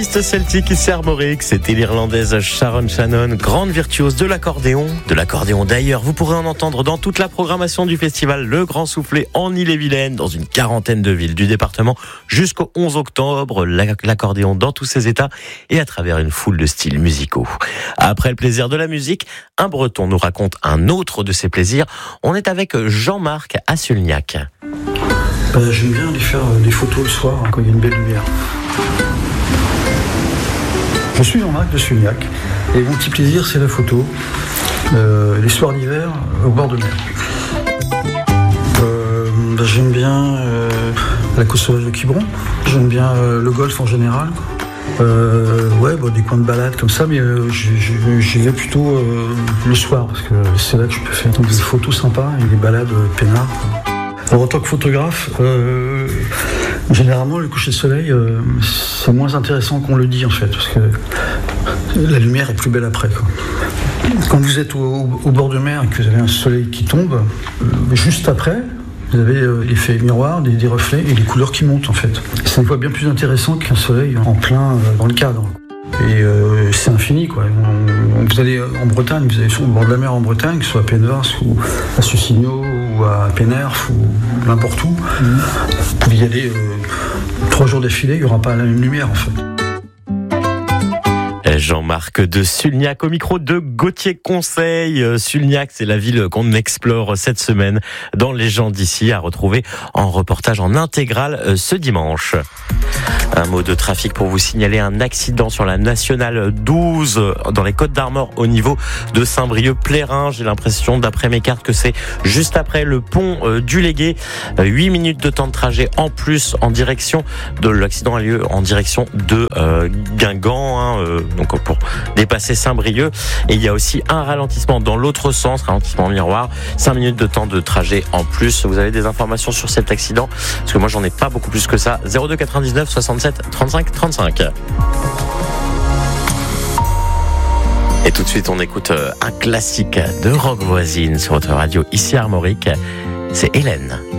Celtique ici Armorique, c'était l'Irlandaise Sharon Shannon, grande virtuose de l'accordéon. De l'accordéon d'ailleurs, vous pourrez en entendre dans toute la programmation du festival Le Grand Soufflet en Ille-et-Vilaine, dans une quarantaine de villes du département, jusqu'au 11 octobre. L'accordéon dans tous ses états et à travers une foule de styles musicaux. Après le plaisir de la musique, un Breton nous raconte un autre de ses plaisirs. On est avec Jean-Marc à Sulniac. J'aime bien aller faire des photos le soir quand il y a une belle lumière. Je suis Jean-Marc de Sulniac et mon petit plaisir c'est la photo, les soirs d'hiver au bord de mer. J'aime bien la côte sauvage de Quiberon, j'aime bien le golf en général. Des coins de balade comme ça, mais j'y vais plutôt le soir parce que c'est là que je peux faire des photos sympas et des balades peinards. Alors, en tant que photographe, généralement le coucher de soleil c'est moins intéressant qu'on le dit en fait, parce que la lumière est plus belle après, quoi. Quand vous êtes au bord de mer et que vous avez un soleil qui tombe, juste après vous avez l'effet miroir, des reflets et les couleurs qui montent en fait. C'est une fois bien plus intéressant qu'un soleil en plein dans le cadre. Et c'est infini, quoi. Vous allez en Bretagne, vous allez au bord de la mer en Bretagne, que ce soit à Pénvers ou à Sucigno ou à Pénerf ou n'importe où. Vous pouvez y aller 3 jours d'affilée, il n'y aura pas la même lumière en fait. Jean-Marc de Sulniac au micro de Gauthier Conseil. Sulniac, c'est la ville qu'on explore cette semaine dans Les gens d'ici, à retrouver en reportage en intégral ce dimanche. Un mot de trafic pour vous signaler un accident sur la nationale 12 dans les Côtes-d'Armor au niveau de Saint-Brieuc-Plérin. J'ai l'impression, d'après mes cartes, que c'est juste après le pont du Légué. 8 minutes de temps de trajet en plus en direction de l'accident a lieu en direction de Guingamp, donc pour dépasser Saint-Brieuc. Et il y a aussi un ralentissement dans l'autre sens, ralentissement miroir. 5 minutes de temps de trajet en plus. Vous avez des informations sur cet accident? Parce que moi, j'en ai pas beaucoup plus que ça. 02 99 67 35 35. Et tout de suite, on écoute un classique de rock voisine sur votre radio ici Armorique. C'est Hélène.